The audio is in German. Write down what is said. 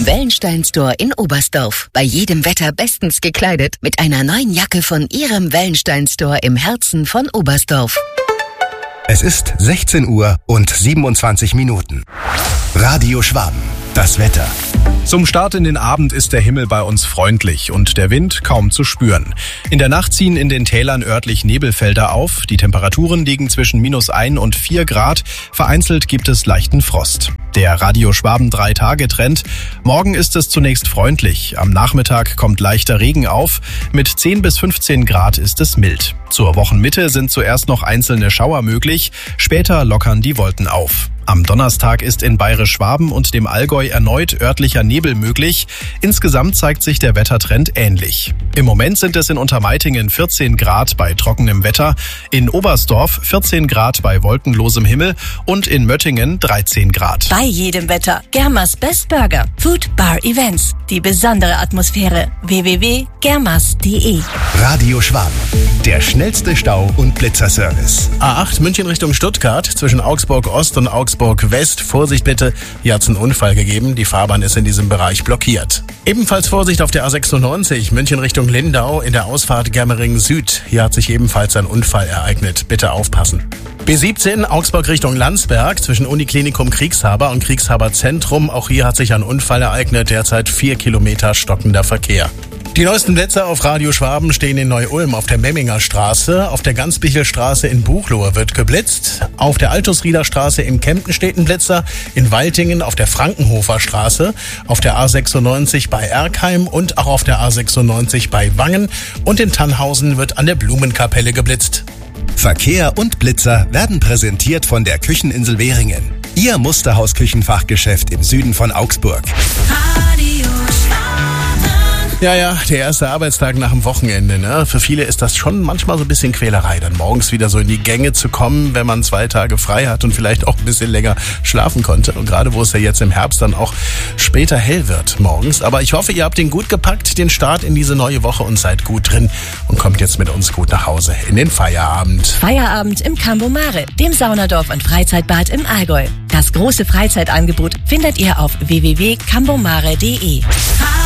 Wellenstein Store in Oberstdorf. Bei jedem Wetter bestens gekleidet mit einer neuen Jacke von Ihrem Wellenstein Store im Herzen von Oberstdorf. Es ist 16 Uhr und 27 Minuten. Radio Schwaben, das Wetter. Zum Start in den Abend ist der Himmel bei uns freundlich und der Wind kaum zu spüren. In der Nacht ziehen in den Tälern örtlich Nebelfelder auf. Die Temperaturen liegen zwischen -1 und 4 Grad. Vereinzelt gibt es leichten Frost. Der Radio Schwaben 3-Tage-Trend. Morgen ist es zunächst freundlich. Am Nachmittag kommt leichter Regen auf. Mit 10 bis 15 Grad ist es mild. Zur Wochenmitte sind zuerst noch einzelne Schauer möglich. Später lockern die Wolken auf. Am Donnerstag ist in Bayerisch-Schwaben und dem Allgäu erneut örtlicher Nebel möglich. Insgesamt zeigt sich der Wettertrend ähnlich. Im Moment sind es in Untermeitingen 14 Grad bei trockenem Wetter, in Oberstdorf 14 Grad bei wolkenlosem Himmel und in Möttingen 13 Grad. Bei jedem Wetter. Germas Best Burger. Food Bar Events. Die besondere Atmosphäre. www.germas.de. Radio Schwaben, der schnellste Stau- und Blitzerservice. A8 München Richtung Stuttgart zwischen Augsburg Ost und Augsburg West. Vorsicht bitte, hier hat es einen Unfall gegeben. Die Fahrbahn ist in diesem Bereich blockiert. Ebenfalls Vorsicht auf der A96 München Richtung Lindau in der Ausfahrt Germering Süd. Hier hat sich ebenfalls ein Unfall ereignet. Bitte aufpassen. B17 Augsburg Richtung Landsberg zwischen Uniklinikum Kriegshaber und Kriegshaber Zentrum. Auch hier hat sich ein Unfall ereignet. Derzeit 4 Kilometer stockender Verkehr. Die neuesten Blitzer auf Radio Schwaben stehen in Neu-Ulm auf der Memminger Straße. Auf der Gansbichelstraße in Buchloe wird geblitzt. Auf der Altusrieder Straße in Kempten steht ein Blitzer. In Waltingen auf der Frankenhofer Straße. Auf der A96 bei Erkheim und auch auf der A96 bei Wangen. Und in Tannhausen wird an der Blumenkapelle geblitzt. Verkehr und Blitzer werden präsentiert von der Kücheninsel Währingen. Ihr Musterhaus-Küchenfachgeschäft im Süden von Augsburg. Radio Schwaben. Ja, der erste Arbeitstag nach dem Wochenende, ne? Für viele ist das schon manchmal so ein bisschen Quälerei, dann morgens wieder so in die Gänge zu kommen, wenn man 2 Tage frei hat und vielleicht auch ein bisschen länger schlafen konnte. Und gerade wo es ja jetzt im Herbst dann auch später hell wird morgens. Aber ich hoffe, ihr habt den gut gepackt, den Start in diese neue Woche und seid gut drin und kommt jetzt mit uns gut nach Hause in den Feierabend. Feierabend im Cambomare, dem Saunadorf und Freizeitbad im Allgäu. Das große Freizeitangebot findet ihr auf www.cambomare.de.